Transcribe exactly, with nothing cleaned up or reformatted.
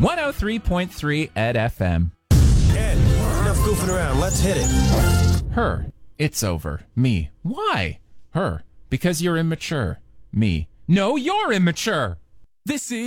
one oh three point three Ed F M. Ed, enough goofing around. Let's hit it. Her. It's over. Me. Why? Her. Because you're immature. Me. No, you're immature. This is